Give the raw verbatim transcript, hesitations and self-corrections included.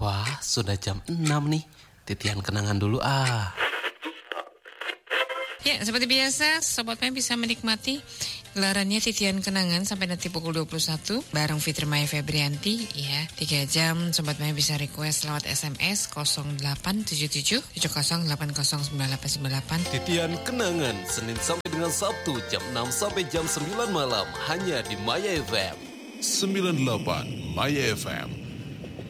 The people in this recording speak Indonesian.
Wah, sudah jam enam nih. Titian kenangan dulu ah. Ya, seperti biasa, Sobat Maya bisa menikmati gelarannya Titian Kenangan sampai nanti pukul dua puluh satu bareng Fitri Maya Febrianti ya. tiga jam Sobat Maya bisa request lewat S M S nol delapan tujuh tujuh tujuh nol delapan nol sembilan delapan sembilan delapan. Titian Kenangan Senin sampai dengan Sabtu jam enam sampai jam sembilan malam hanya di Maya F M. sembilan puluh delapan Maya F M.